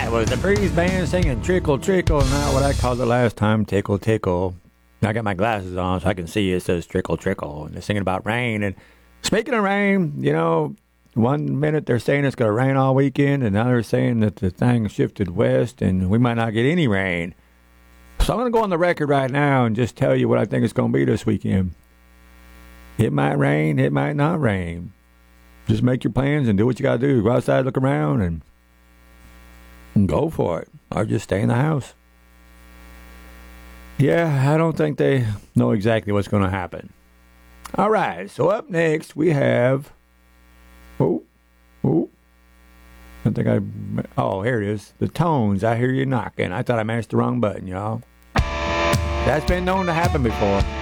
That was the Breeze Band singing Trickle Trickle, not what I called it last time, Tickle Tickle. I got my glasses on so I can see it says Trickle Trickle, and they're singing about rain. And speaking of rain, you know, one minute they're saying it's going to rain all weekend, and now they're saying that the thing shifted west and we might not get any rain. So I'm going to go on the record right now and just tell you what I think it's going to be this weekend. It might rain, it might not rain. Just make your plans and do what you got to do. Go outside, look around, and go for it. Or just stay in the house. Yeah, I don't think they know exactly what's going to happen. All right, so up next we have... Oh. I think here it is. The Tones, I Hear You Knocking. I thought I mashed the wrong button, y'all. That's been known to happen before.